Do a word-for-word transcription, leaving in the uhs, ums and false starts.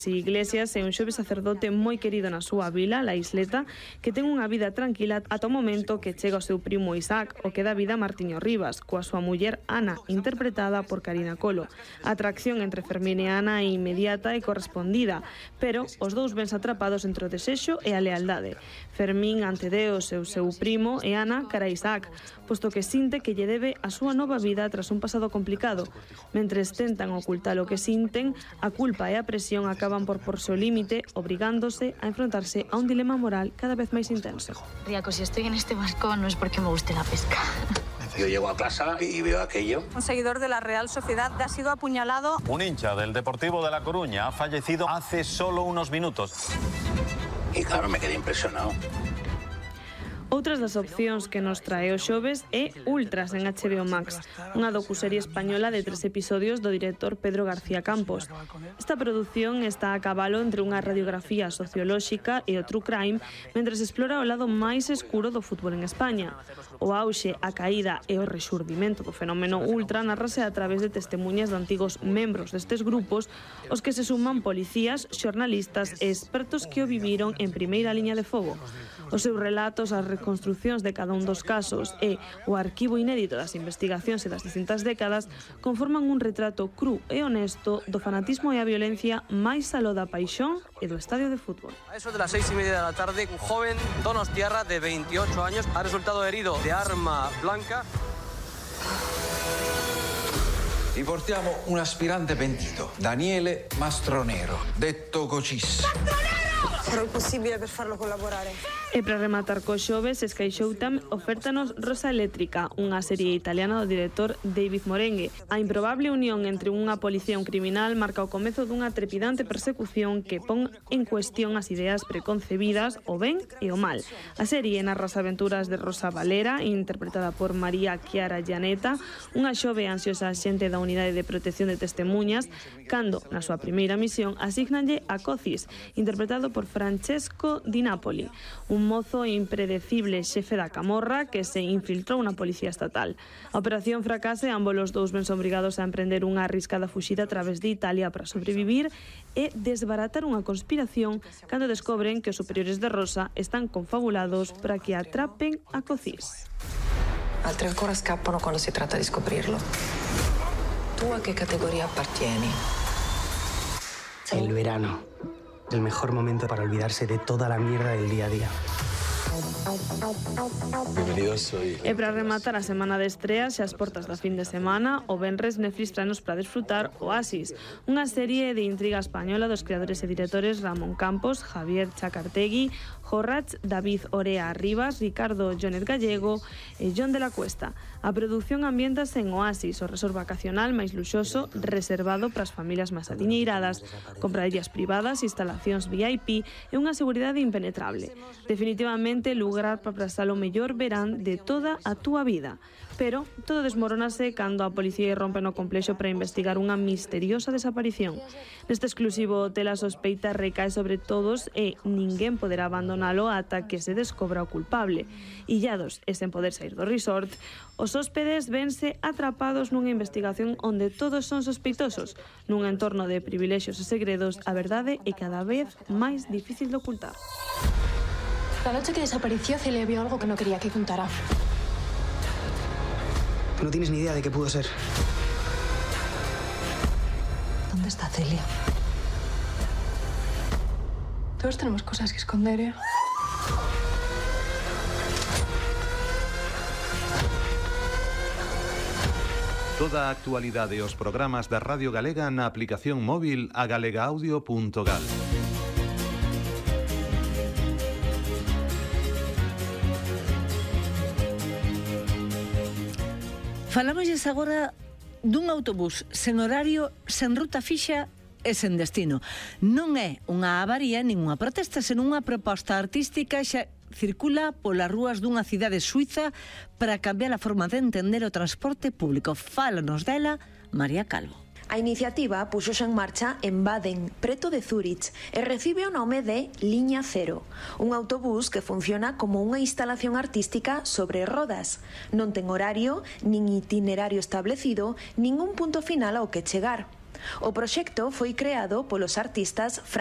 Iglesias é un xove sacerdote moi querido na súa vila, La Isleta, que ten unha vida tranquila ata o momento que chega o seu primo Isaac, o que dá vida a Martiño Rivas, coa súa muller Ana, interpretada por Karina Colo. A atracción entre Fermín e Ana é inmediata e correspondida, pero os dous vense atrapados entre o desexo e a lealdade. Fermín ante Deus e o seu primo e Ana cara a Isaac, posto que sinte que lle debe a súa nova vida tras un pasado complicado. Mentres tentan ocultar o que sinten, a culpa e a presión acaban por porse o límite, obrigándose a enfrontarse a un dilema moral cada vez máis intenso. Riaco, si estoy en este barco no es porque me guste la pesca. Yo llego a casa y veo aquello. Un seguidor de la Real Sociedad ha sido apuñalado. Un hincha del Deportivo de La Coruña ha fallecido hace solo unos minutos. Y claro, me quedé impresionado. Outras das opcións que nos trae o xoves é Ultras en H B O Max, unha docuserie española de tres episodios do director Pedro García Campos. Esta produción está a cabalo entre unha radiografía sociolóxica e o true crime, mentres explora o lado máis escuro do fútbol en España. O auxe, a caída e o rexurdimento do fenómeno ultra narrase a través de testemunhas de antigos membros destes grupos, os que se suman policías, xornalistas e expertos que o viviron en primeira liña de fogo. Os seus relatos, as reconstruccións de cada un dos casos e o arquivo inédito das investigacións e das distintas décadas conforman un retrato cru e honesto do fanatismo e a violencia máis aló da paixón e do estadio de fútbol. A eso de las seis y media de la tarde, un joven donostiarra de veintiocho años ha resultado herido de arma blanca. Vi portiamo un aspirante pentito, Daniele Mastronero, detto Cocis. Farò il possibile per farlo collaborare. E para rematar co xoves, Sky Showtime ofértanos Rosa Eléctrica, unha serie italiana do director David Morengue. A improbable unión entre unha policía e un criminal marca o comezo dunha trepidante persecución que pon en cuestión as ideas preconcebidas, o ben e o mal. A serie narra as aventuras de Rosa Valera, interpretada por María Chiara Gianetta, unha xove ansiosa xente da Unidade de Protección de Testemuñas, cando, na súa primeira misión, asignanlle a Cocis, interpretado por Francesco Di Napoli, un mozo impredecible xefe da camorra que se infiltrou na policía estatal. A operación fracase, ambos os dous ven obrigados a emprender unha arriscada fuxida a través de Italia para sobrevivir e desbaratar unha conspiración cando descobren que os superiores de Rosa están confabulados para que atrapen a Cocis. Altri ancora scappano quando si tratta di scoprirlo. Tu a che categoria appartieni? El verano. El mejor momento para olvidarse de toda la mierda del día a día. Bienvenidos, soy... E para rematar a semana de estreas e as portas da fin de semana, o venres Netflix traenos para desfrutar Oasis, unha serie de intriga española dos creadores e directores Ramón Campos, Javier Chacartegui, Jorrach, David Orea Rivas, Ricardo Jonet Gallego e John de la Cuesta. A produción ambientase en Oasis, o resort vacacional máis luxoso reservado para as familias máis adiñeiradas, comprarillas privadas, instalacións V I P e unha seguridade impenetrable. Definitivamente lugar para pasar o mellor verán de toda a túa vida. Pero todo desmoronase cando a policía rompe no complexo para investigar unha misteriosa desaparición. Neste exclusivo hotel a sospeita recae sobre todos e ninguén poderá abandonalo ata que se descobra o culpable. Illados e sen poder sair do resort, os hóspedes vense atrapados nunha investigación onde todos son sospeitosos. Nun entorno de privilexios e segredos, a verdade é cada vez máis difícil de ocultar. La noche que desapareció, Celia vio algo que no quería que contara. No tienes ni idea de qué pudo ser. ¿Dónde está Celia? Todos tenemos cosas que esconder, ¿eh? Toda a actualidade e os programas da Radio Galega na aplicación móvil a galegaaudio punto gal. Falámosles agora dun autobús sen horario, sen ruta fixa e sen destino. Non é unha avaría nin unha protesta, sen unha proposta artística xa circula polas rúas dunha cidade suiza para cambiar a forma de entender o transporte público. Fálanos dela María Calvo. A iniciativa puxose en marcha en Baden, preto de Zúrich, e recibe o nome de Liña Cero, un autobús que funciona como unha instalación artística sobre rodas. Non ten horario, nin itinerario establecido, ningún punto final ao que chegar. O proxecto foi creado polos artistas